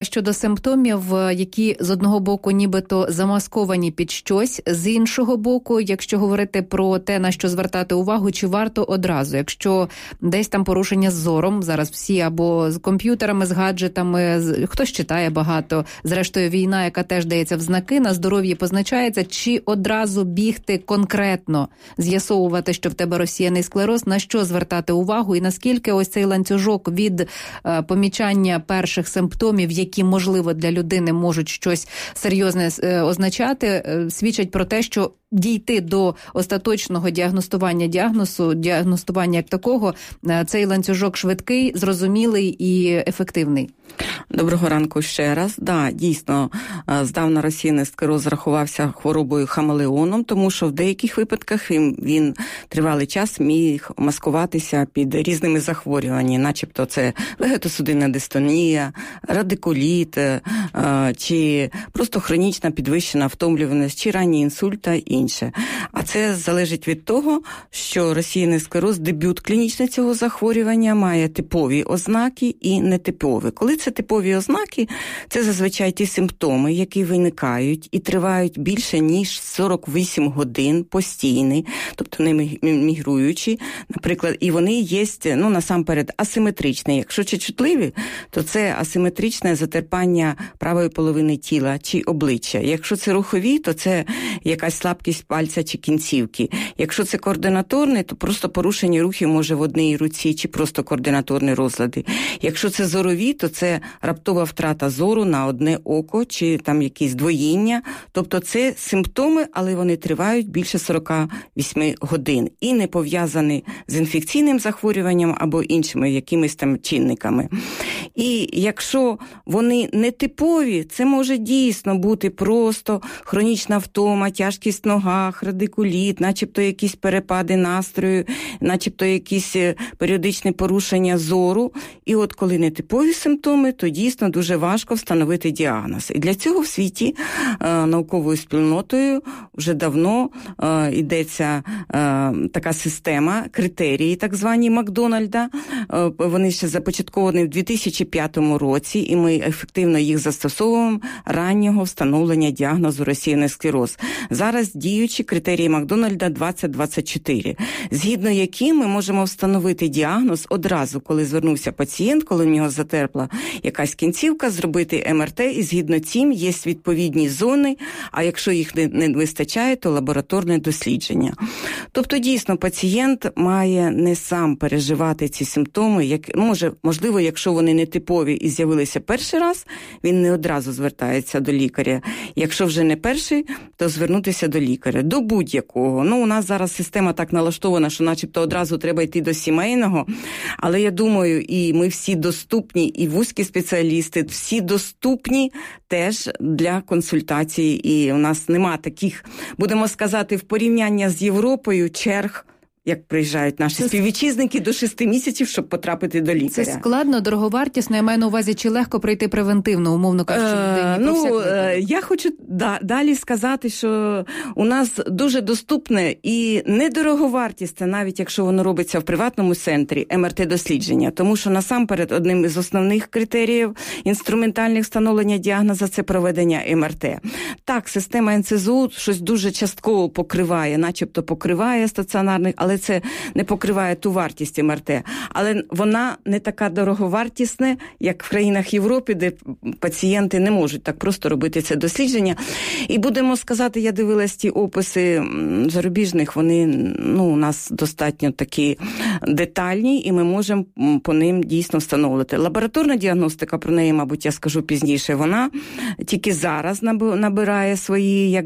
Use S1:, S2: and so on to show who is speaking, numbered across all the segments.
S1: щодо симптомів, які з одного боку нібито замасковані під щось, з іншого боку, якщо говорити про те, на що звертати увагу, чи варто одразу, якщо десь там порушення з зором, зараз всі або з комп'ютерами, з гаджетами, хтось читає багато, зрештою війна, яка теж дається в знаки, на здоров'ї позначається, чи одразу бігти конкретно, з'ясовувати, що в тебе розсіяний склероз, на що звертати увагу і наскільки ось цей ланцюжок від помічання перших симптомів, які, можливо, для людини можуть щось серйозне означати, свідчать про те, що дійти до остаточного діагностування як такого, цей ланцюжок швидкий, зрозумілий і ефективний.
S2: Доброго ранку ще раз. Да, дійсно, здавна розсіяний склероз рахувався хворобою хамелеоном, тому що в деяких випадках він тривалий час міг маскуватися під різними захворюваннями, начебто це вегетосудинна дистонія, радикуліт, чи просто хронічна підвищена втомлюваність, чи ранній інсульт та інше. А це залежить від того, що розсіяний склероз, дебют клінічний цього захворювання, має типові ознаки і нетипові. Коли це типові ознаки, це зазвичай ті симптоми, які виникають і тривають більше, ніж 48 годин постійні, тобто не мігруючі, наприклад, і вони є, насамперед, асиметричні. Якщо чутливі, то це асиметричне затерпання правої половини тіла чи обличчя. Якщо це рухові, то це якась слабкість пальця чи кінцівки. Якщо це координаторне, то просто порушення рухів може в одній руці чи просто координаторні розлади. Якщо це зорові, то це раптова втрата зору на одне око чи там якісь двоїння. Тобто це симптоми, але вони тривають більше 48 годин і не пов'язані з інфекційним захворюванням або іншими якимись там чинниками. І якщо вони нетипові, це може дійсно бути просто хронічна втома, тяжкість в ногах, радикуліт, начебто якісь перепади настрою, начебто якісь періодичні порушення зору. І от коли нетипові симптоми, то дійсно дуже важко встановити діагноз. І для цього в світі науковою спільнотою вже давно йдеться така система, критерії так звані Макдональда. Вони ще започатковані в 2005 році, і ми ефективно їх застосовуємо раннього встановлення діагнозу розсіяний склероз. Зараз діючі критерії Макдональда 2024, згідно яким ми можемо встановити діагноз одразу, коли звернувся пацієнт, коли в нього затерпла якась кінцівка, зробити МРТ, і згідно цим є відповідні зони, а якщо їх не вистачає, то лабораторне дослідження. Тобто, дійсно, пацієнт має не сам переживати ці симптоми, можливо, якщо вони не типові і з'явилися перший раз, він не одразу звертається до лікаря. Якщо вже не перший, то звернутися до лікаря, до будь-якого. У нас зараз система так налаштована, що начебто одразу треба йти до сімейного, але я думаю, і ми всі доступні, і вузькі спеціалісти, всі доступні теж для консультації, і у нас нема таких, будемо сказати, в порівнянні з Європою черг, як приїжджають наші співвітчизники до 6 місяців, щоб потрапити до лікаря.
S1: Це складно, дороговартісно, я маю на увазі, чи легко прийти превентивно, умовно кажучи, людині?
S2: Я хочу далі сказати, що у нас дуже доступне і недороговартісне, навіть якщо воно робиться в приватному центрі, МРТ-дослідження. Тому що насамперед одним із основних критеріїв інструментальних встановлення діагнозу – це проведення МРТ. Так, система НСЗУ щось дуже частково покриває, начебто покриває стаціонарних, але це не покриває ту вартість МРТ. Але вона не така дороговартісна, як в країнах Європи, де пацієнти не можуть так просто робити це дослідження. І будемо сказати, я дивилась ті описи зарубіжних, вони у нас достатньо такі детальні, і ми можемо по ним дійсно встановити. Лабораторна діагностика, про неї, мабуть, я скажу пізніше, вона тільки зараз набирає свої,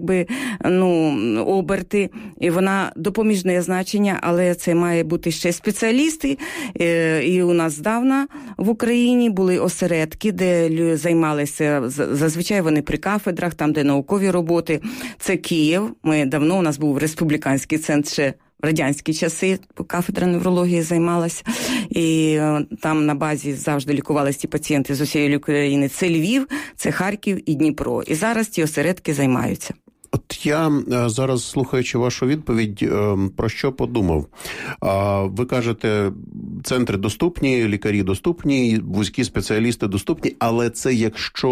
S2: оберти, і вона допоміжне значення, але це має бути ще спеціалісти. І у нас здавна в Україні були осередки, де займалися, зазвичай вони при кафедрах, там, де наукові роботи. Це Київ. У нас був республіканський центр ще в радянські часи, кафедра неврології займалась, і там на базі завжди лікувалися ті пацієнти з усієї України. Це Львів, це Харків і Дніпро. І зараз ті осередки займаються.
S3: От я зараз, слухаючи вашу відповідь, про що подумав? Ви кажете, центри доступні, лікарі доступні, вузькі спеціалісти доступні, але це якщо